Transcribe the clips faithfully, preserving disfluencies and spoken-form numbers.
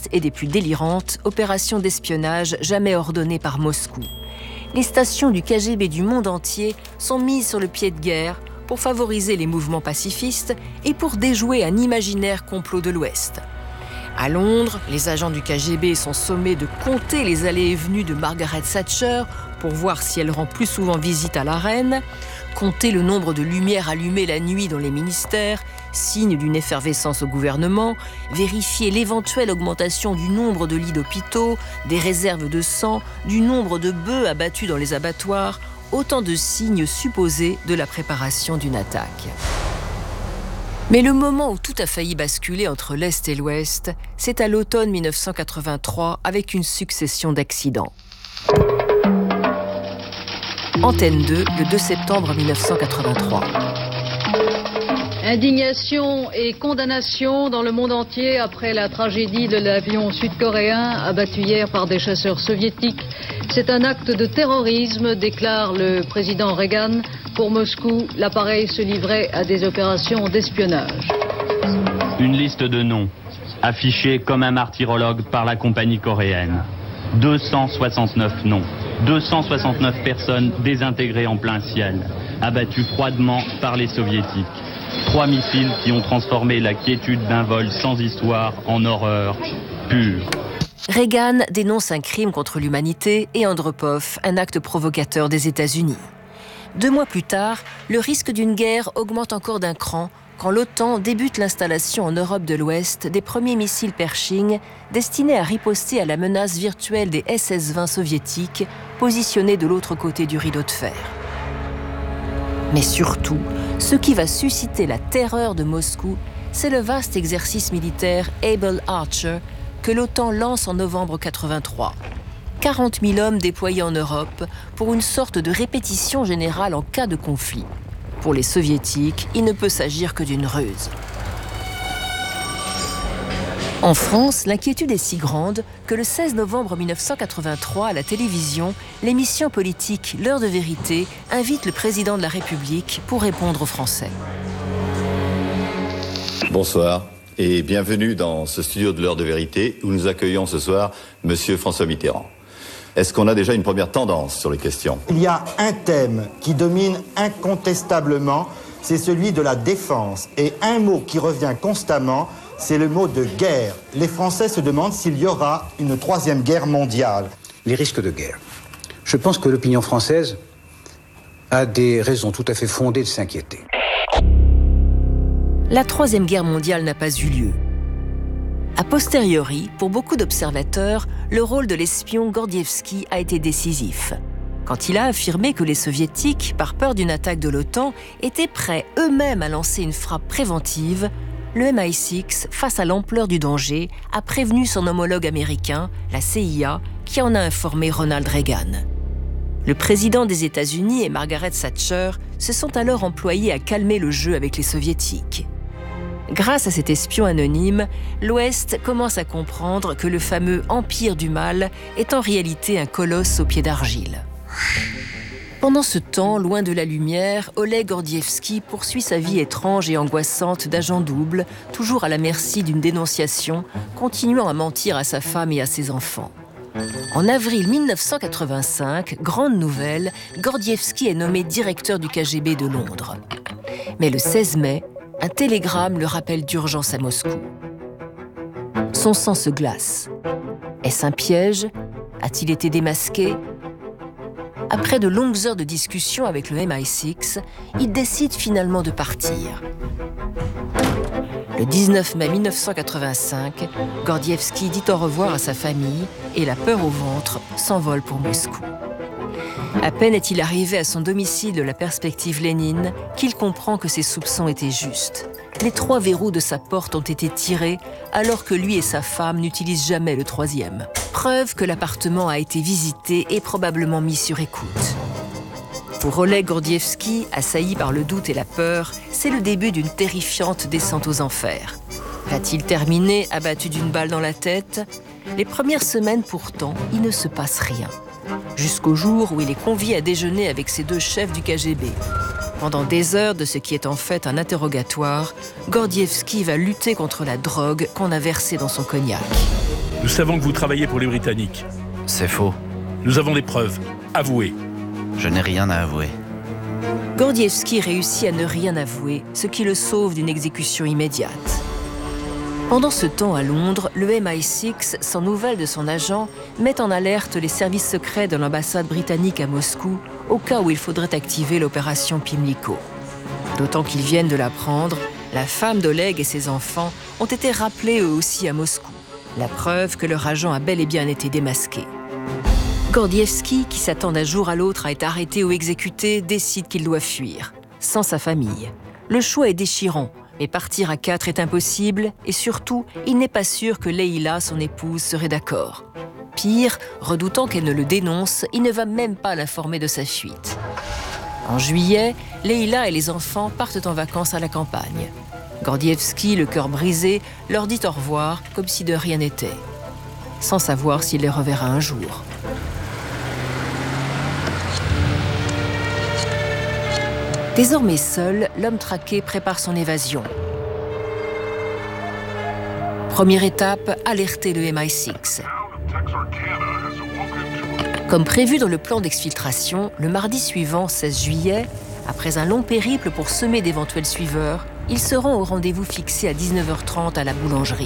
tristes et des plus délirantes opérations d'espionnage jamais ordonnées par Moscou. Les stations du K G B du monde entier sont mises sur le pied de guerre pour favoriser les mouvements pacifistes et pour déjouer un imaginaire complot de l'Ouest. À Londres, les agents du K G B sont sommés de compter les allées et venues de Margaret Thatcher pour voir si elle rend plus souvent visite à la reine, compter le nombre de lumières allumées la nuit dans les ministères, signe d'une effervescence au gouvernement, vérifier l'éventuelle augmentation du nombre de lits d'hôpitaux, des réserves de sang, du nombre de bœufs abattus dans les abattoirs, autant de signes supposés de la préparation d'une attaque. Mais le moment où tout a failli basculer entre l'Est et l'Ouest, c'est à l'automne mille neuf cent quatre-vingt-trois avec une succession d'accidents. Antenne deux, le deux septembre mille neuf cent quatre-vingt-trois. Indignation et condamnation dans le monde entier après la tragédie de l'avion sud-coréen abattu hier par des chasseurs soviétiques. C'est un acte de terrorisme, déclare le président Reagan. Pour Moscou, l'appareil se livrait à des opérations d'espionnage. Une liste de noms, affichée comme un martyrologue par la compagnie coréenne. deux cent soixante-neuf noms, deux cent soixante-neuf personnes désintégrées en plein ciel, abattues froidement par les soviétiques. Trois missiles qui ont transformé la quiétude d'un vol sans histoire en horreur pure. Reagan dénonce un crime contre l'humanité et Andropov, un acte provocateur des États-Unis. Deux mois plus tard, le risque d'une guerre augmente encore d'un cran quand l'OTAN débute l'installation en Europe de l'Ouest des premiers missiles Pershing destinés à riposter à la menace virtuelle des S S vingt soviétiques positionnés de l'autre côté du rideau de fer. Mais surtout, ce qui va susciter la terreur de Moscou, c'est le vaste exercice militaire Able Archer que l'OTAN lance en novembre quatre-vingt-trois. quarante mille hommes déployés en Europe pour une sorte de répétition générale en cas de conflit. Pour les soviétiques, il ne peut s'agir que d'une ruse. En France, l'inquiétude est si grande que le seize novembre mille neuf cent quatre-vingt-trois, à la télévision, l'émission politique L'heure de vérité invite le président de la République pour répondre aux Français. Bonsoir et bienvenue dans ce studio de l'heure de vérité où nous accueillons ce soir Monsieur François Mitterrand. Est-ce qu'on a déjà une première tendance sur les questions ? Il y a un thème qui domine incontestablement, c'est celui de la défense. Et un mot qui revient constamment, c'est le mot de guerre. Les Français se demandent s'il y aura une troisième guerre mondiale. Les risques de guerre. Je pense que l'opinion française a des raisons tout à fait fondées de s'inquiéter. La troisième guerre mondiale n'a pas eu lieu. A posteriori, pour beaucoup d'observateurs, le rôle de l'espion Gordievski a été décisif. Quand il a affirmé que les Soviétiques, par peur d'une attaque de l'OTAN, étaient prêts eux-mêmes à lancer une frappe préventive, le M I six, face à l'ampleur du danger, a prévenu son homologue américain, la C I A, qui en a informé Ronald Reagan. Le président des États-Unis et Margaret Thatcher se sont alors employés à calmer le jeu avec les Soviétiques. Grâce à cet espion anonyme, l'Ouest commence à comprendre que le fameux empire du mal est en réalité un colosse aux pieds d'argile. Pendant ce temps, loin de la lumière, Oleg Gordievski poursuit sa vie étrange et angoissante d'agent double, toujours à la merci d'une dénonciation, continuant à mentir à sa femme et à ses enfants. En avril mille neuf cent quatre-vingt-cinq, grande nouvelle, Gordievski est nommé directeur du K G B de Londres. Mais le seize mai, un télégramme le rappelle d'urgence à Moscou. Son sang se glace. Est-ce un piège ? A-t-il été démasqué ? Après de longues heures de discussion avec le M I six, il décide finalement de partir. Le dix-neuf mai mille neuf cent quatre-vingt-cinq, Gordievski dit au revoir à sa famille et la peur au ventre s'envole pour Moscou. À peine est-il arrivé à son domicile de la perspective Lénine qu'il comprend que ses soupçons étaient justes. Les trois verrous de sa porte ont été tirés alors que lui et sa femme n'utilisent jamais le troisième. Preuve que l'appartement a été visité et probablement mis sur écoute. Pour Oleg Gordievski, assailli par le doute et la peur, c'est le début d'une terrifiante descente aux enfers. Va-t-il terminer abattu d'une balle dans la tête ? Les premières semaines pourtant, il ne se passe rien. Jusqu'au jour où il est convié à déjeuner avec ses deux chefs du K G B. Pendant des heures de ce qui est en fait un interrogatoire, Gordievski va lutter contre la drogue qu'on a versée dans son cognac. Nous savons que vous travaillez pour les Britanniques. C'est faux. Nous avons des preuves. Avouez. Je n'ai rien à avouer. Gordievsky réussit à ne rien avouer, ce qui le sauve d'une exécution immédiate. Pendant ce temps, à Londres, le M I six, sans nouvelles de son agent, met en alerte les services secrets de l'ambassade britannique à Moscou au cas où il faudrait activer l'opération Pimlico. D'autant qu'ils viennent de l'apprendre, la femme d'Oleg et ses enfants ont été rappelés eux aussi à Moscou. La preuve que leur agent a bel et bien été démasqué. Gordievsky, qui s'attend d'un jour à l'autre à être arrêté ou exécuté, décide qu'il doit fuir, sans sa famille. Le choix est déchirant, mais partir à quatre est impossible et surtout, il n'est pas sûr que Leïla, son épouse, serait d'accord. Pire, redoutant qu'elle ne le dénonce, il ne va même pas l'informer de sa fuite. En juillet, Leïla et les enfants partent en vacances à la campagne. Gordievsky, le cœur brisé, leur dit au revoir comme si de rien n'était, sans savoir s'il les reverra un jour. Désormais seul, l'homme traqué prépare son évasion. Première étape, alerter le M I six. Comme prévu dans le plan d'exfiltration, le mardi suivant, seize juillet, après un long périple pour semer d'éventuels suiveurs, ils seront au rendez-vous fixé à dix-neuf heures trente à la boulangerie.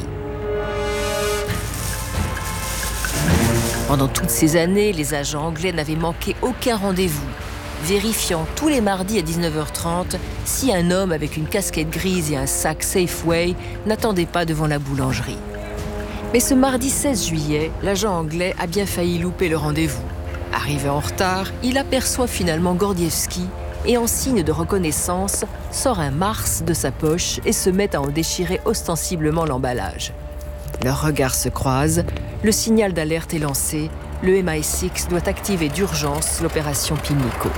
Pendant toutes ces années, les agents anglais n'avaient manqué aucun rendez-vous, vérifiant tous les mardis à dix-neuf heures trente si un homme avec une casquette grise et un sac Safeway n'attendait pas devant la boulangerie. Mais ce mardi seize juillet, l'agent anglais a bien failli louper le rendez-vous. Arrivé en retard, il aperçoit finalement Gordievsky et en signe de reconnaissance, sort un Mars de sa poche et se met à en déchirer ostensiblement l'emballage. Leurs regards se croisent, le signal d'alerte est lancé, le M I six doit activer d'urgence l'opération Pimlico.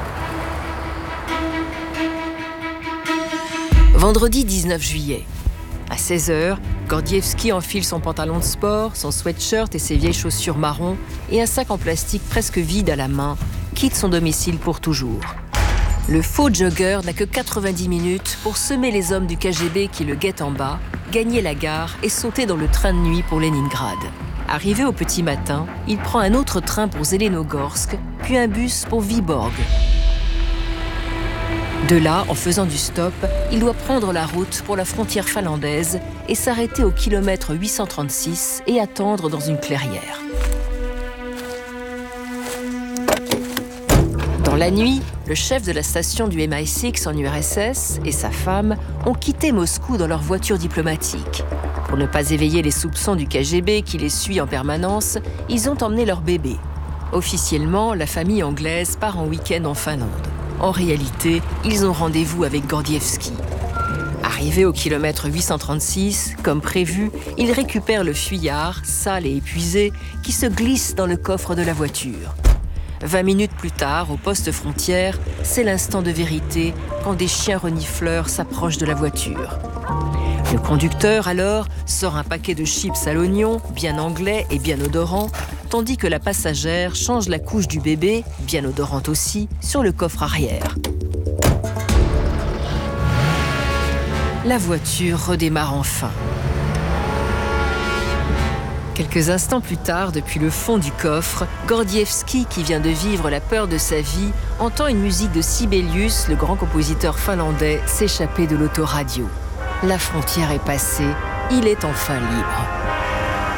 Vendredi dix-neuf juillet. À seize heures, Gordievsky enfile son pantalon de sport, son sweatshirt et ses vieilles chaussures marron et un sac en plastique presque vide à la main, quitte son domicile pour toujours. Le faux jogger n'a que quatre-vingt-dix minutes pour semer les hommes du K G B qui le guettent en bas, gagner la gare et sauter dans le train de nuit pour Leningrad. Arrivé au petit matin, il prend un autre train pour Zelenogorsk, puis un bus pour Vyborg. De là, en faisant du stop, il doit prendre la route pour la frontière finlandaise et s'arrêter au kilomètre huit cent trente-six et attendre dans une clairière. Dans la nuit, le chef de la station du M I six en U R S S et sa femme ont quitté Moscou dans leur voiture diplomatique. Pour ne pas éveiller les soupçons du K G B qui les suit en permanence, ils ont emmené leur bébé. Officiellement, la famille anglaise part en week-end en Finlande. En réalité, ils ont rendez-vous avec Gordievsky. Arrivé au kilomètre huit cent trente-six, comme prévu, ils récupèrent le fuyard, sale et épuisé, qui se glisse dans le coffre de la voiture. Vingt minutes plus tard, au poste frontière, c'est l'instant de vérité quand des chiens renifleurs s'approchent de la voiture. Le conducteur, alors, sort un paquet de chips à l'oignon, bien anglais et bien odorant, tandis que la passagère change la couche du bébé, bien odorante aussi, sur le coffre arrière. La voiture redémarre enfin. Quelques instants plus tard, depuis le fond du coffre, Gordievsky, qui vient de vivre la peur de sa vie, entend une musique de Sibelius, le grand compositeur finlandais, s'échapper de l'autoradio. La frontière est passée, il est enfin libre.